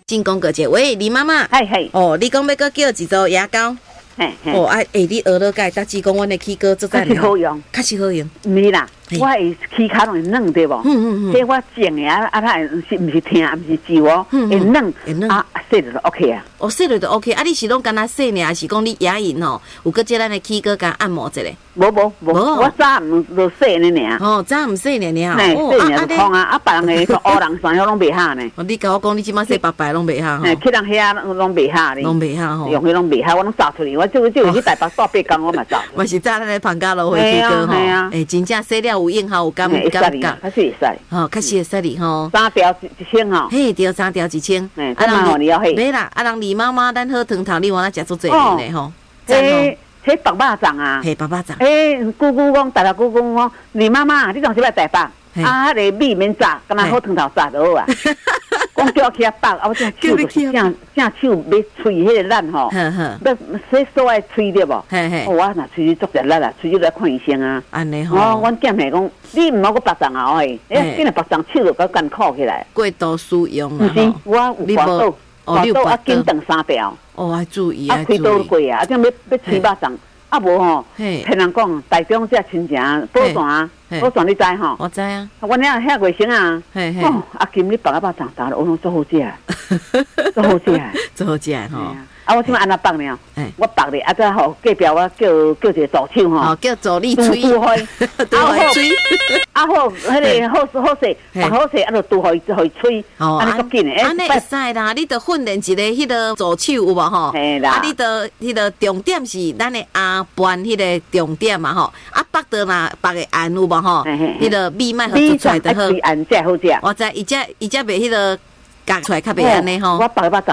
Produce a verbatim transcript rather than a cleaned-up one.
进攻个者，喂，李妈妈， 嘿嘿， 哦，你讲要搁叫一组牙膏， 嘿嘿， 哦，啊，诶，你学了解，搭志讲阮的起膏做较是好用， 较是好用， 毋是啦，我会起骹拢会软对无？ 嗯嗯嗯， 即我种的啊，啊，它是毋是疼，毋是揪哦，会软， 会软啊，洗了就 OK 啊。 哦，洗了就 OK， 啊，你是拢干那洗呢，还是讲你牙龈吼有搁即咱的起膏甲按摩一下？ 无无无，我早毋就洗呢尔。 哦，早毋洗呢尔， 嘿，洗尔就空啊，啊，别人的乌人衫遐拢袂下呢。 哦，你甲我讲，你即摆洗白白拢袂下吼， 嘿，去人遐拢袂下呢， 拢袂下吼， 用迄拢袂下，我拢扫出去，我就就去台北倒八工，我嘛扫。 嘛是早咱的旁家路回起膏吼，诶，真正洗了有用效，有感感觉，较是会使， 吼，较是会使哩吼。 三条一千吼， 嘿，对，三条一千， 啊，人你要嘿， 没啦，啊，人李妈妈，咱好汤头，你往那食做济年嘞吼。 嘿，迄白肉粽啊， 嘿，白肉粽。 诶，姑姑讲，大大姑姑讲，李妈妈，你当时来台北，啊，迄个米免炸，干那好汤头炸就好啊。讲叫我去遐北，啊，我正手就是正正手要吹迄个烂吼，要洗手爱吹对无？ 嘿嘿， 我若吹足热力啦，吹就来看医生啊。 安尼吼， 我阮囝妹讲，你毋好个白粽啊喂，诶，今日白粽手就甲干苦起来。 过度使用啊， 毋是，我有滑倒，滑倒啊，紧断三条。 哦，爱注意，爱注意。啊，开刀过啊，啊，种要要吹肉粽。啊无吼，听人讲台中这亲情宝泉，宝泉你知吼？ 我知啊。 阮遐遐卫生啊，哦，阿金你白啊白长大了，我拢做好食，做好食， 做好食吼。 啊，我即摆安那放了，我放咧，啊，再吼隔壁我叫叫一个助手吼， 叫助理吹， 拄开， 啊好吹， 啊好，迄个好好势，放好势，啊就拄互伊互伊吹，安尼足紧诶。 安尼会使啦，你得训练一个迄个助手有无吼？ 嘿啦， 啊，你得迄个重点是咱的阿band迄个重点嘛吼，啊绑得若绑个按有无吼？迄个米麦合做出来就好， 按才好食。 我知，伊只伊只袂迄个夹出来较袂安尼吼。 我绑个